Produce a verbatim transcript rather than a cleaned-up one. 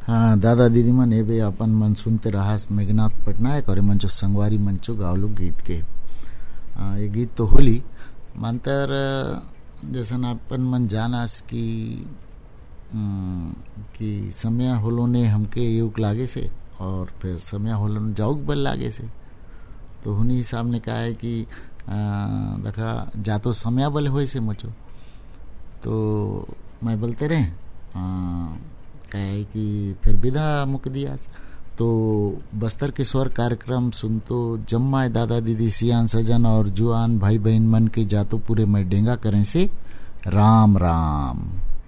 हाँ दादा दीदी मन ए बे अपन मन सुनते रहास मेघनाथ पटनायक और मंचो संगवारी मंचो गावलो गीत के। आ, ये गीत तो होली मानतर जैसन अपन मन जानास कि कि समय होलो ने हमके युग लागे से और फिर समय होलो ने जाऊक बल लागे से, तो हुनी हिसाब ने कहा है कि देखा जा तो समय बल होए से मुझो तो मैं बोलते रहे कहे कि फिर विदा मुक दिया। तो बस्तर के स्वर कार्यक्रम सुन तो जम्मा दादा दीदी सियान सजन और जुआन भाई बहन मन के जातो पूरे मैं डेंगा करें से राम राम।